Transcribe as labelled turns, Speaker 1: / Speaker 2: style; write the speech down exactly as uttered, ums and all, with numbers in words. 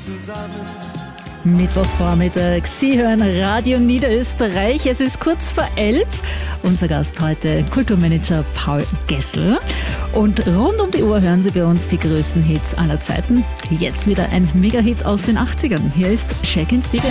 Speaker 1: Mittwochvormittag. Sie hören Radio Niederösterreich. Es ist kurz vor elf. Unser Gast heute, Kulturmanager Paul Gessl. Und rund um die Uhr hören Sie bei uns die größten Hits aller Zeiten. Jetzt wieder ein Mega-Hit aus den achtzigern. Hier ist Shakin' Stevens.